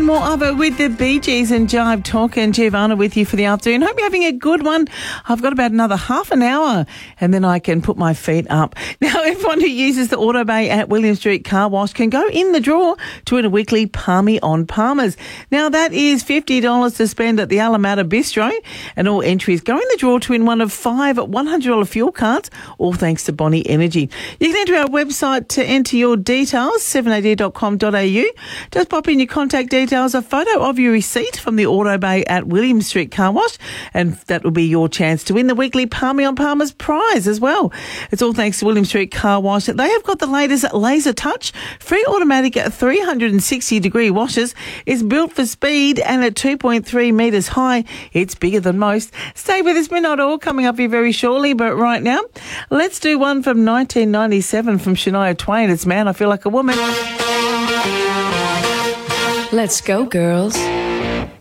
more of it with the Bee Gees and Jive Talk, and Giovanna with you for the afternoon. Hope you're having a good one. I've got about another half an hour and then I can put my feet up. Now, everyone who uses the Auto Bay at William Street Car Wash can go in the draw to win a weekly Palmy on Palmers. Now, that is $50 to spend at the Alameda Bistro, and all entries go in the draw to win one of 5 $100 fuel cards, all thanks to Bonnie Energy. You can enter our website to enter your details, 7ad.com.au. Just pop in your contact details, a photo of your receipt from the Auto Bay at William Street Car Wash, and that will be your chance to win the weekly Palmy on Palmers prize as well. It's all thanks to William Street Car Wash. They have got the latest Laser Touch free automatic 360-degree washers. It's built for speed, and at 2.3 metres high, it's bigger than most. Stay with us, we're not all coming up here very shortly, but right now, let's do one from 1997 from Shania Twain. It's Man, I Feel Like a Woman. Let's go, girls.